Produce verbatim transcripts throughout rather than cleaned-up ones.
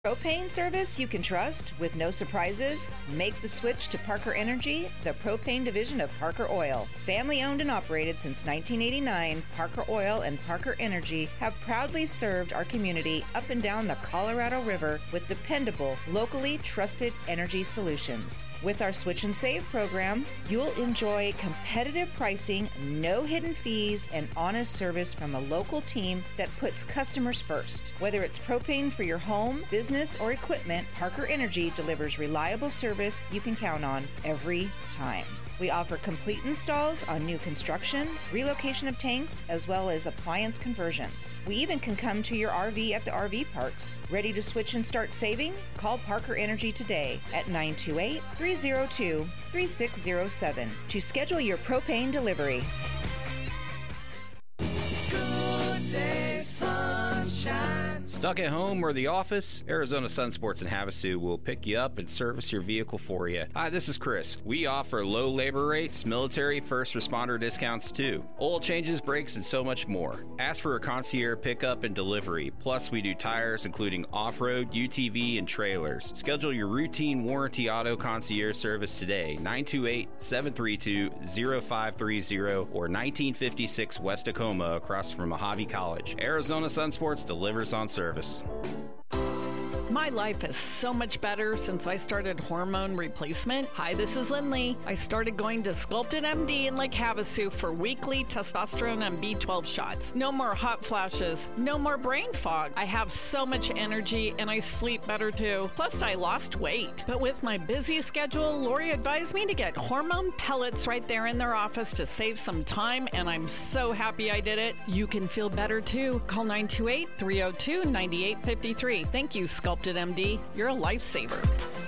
Propane service you can trust with no surprises? Make the switch to Parker Energy, the propane division of Parker Oil. Family owned and operated since nineteen eighty-nine, Parker Oil and Parker Energy have proudly served our community up and down the Colorado River with dependable, locally trusted energy solutions. With our Switch and Save program, you'll enjoy competitive pricing, no hidden fees, and honest service from a local team that puts customers first. Whether it's propane for your home, business, or equipment, Parker Energy delivers reliable service you can count on every time. We offer complete installs on new construction, relocation of tanks, as well as appliance conversions. We even can come to your R V at the R V parks. Ready to switch and start saving? Call Parker Energy today at nine two eight, three zero two, three six zero seven to schedule your propane delivery. Good day, sunshine. Stuck at home or the office? Arizona Sun Sports in Havasu will pick you up and service your vehicle for you. Hi, this is Chris. We offer low labor rates, military, first responder discounts too, oil changes, brakes, and so much more. Ask for a concierge pickup and delivery. Plus, we do tires including off-road, U T V, and trailers. Schedule your routine warranty auto concierge service today, nine two eight, seven three two, zero five three zero or nineteen fifty-six West Tacoma across from Mojave College. Arizona Sun Sports delivers on service. My life is so much better since I started hormone replacement. Hi, this is Lindley. I started going to Sculpted M D in Lake Havasu for weekly testosterone and B twelve shots. No more hot flashes, no more brain fog. I have so much energy and I sleep better too. Plus, I lost weight. But with my busy schedule, Lori advised me to get hormone pellets right there in their office to save some time, and I'm so happy I did it. You can feel better too. Call nine two eight, three oh two, nine eight five three. Thank you, Sculpted M D. You're a lifesaver.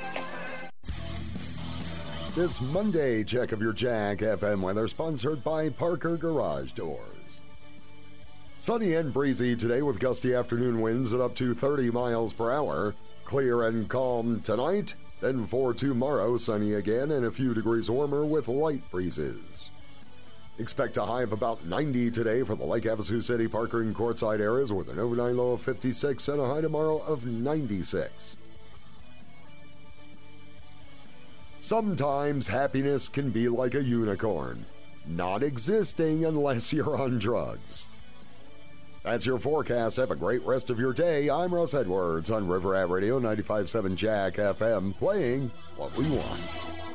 This Monday check of your Jack F M weather sponsored by Parker Garage Doors. Sunny and breezy today with gusty afternoon winds at up to thirty miles per hour. Clear and calm tonight. Then for tomorrow, sunny again and a few degrees warmer with light breezes. Expect a high of about ninety today for the Lake Havasu City, Parker, and Quartzsite areas with an overnight low of fifty-six and a high tomorrow of ninety-six. Sometimes happiness can be like a unicorn, not existing unless you're on drugs. That's your forecast. Have a great rest of your day. I'm Russ Edwards on River Ave Radio ninety-five point seven Jack F M, playing what we want.